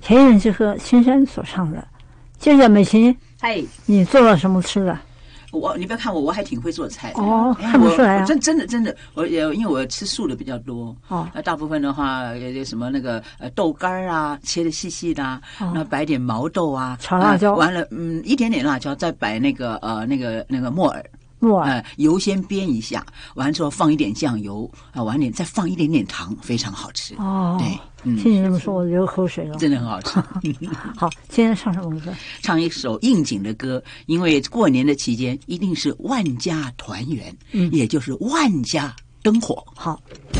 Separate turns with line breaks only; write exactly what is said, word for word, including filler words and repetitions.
田园之歌，青山所唱的。接着美琴，
嗨，
你做了什么吃的？
我你不要看我，我还挺会做菜的
哦，
哎
看不出来啊！
我真真的真的，我也因为我吃素的比较多
哦，
那大部分的话，有什么那个呃豆干啊，切的细细的啊，
哦、
那摆点毛豆啊，
炒辣椒，
呃、完了嗯一点点辣椒，再摆那个呃那个那个木耳。
木耳，
呃，油先煸一下，完之后放一点酱油啊，完点再放一点点糖，非常好吃。
哦，
对，
嗯，听你这么说，我流口水了，
真的很好吃。
好，今天唱什么歌？
唱一首应景的歌，因为过年的期间一定是万家团圆，嗯，也就是万家灯火。
好。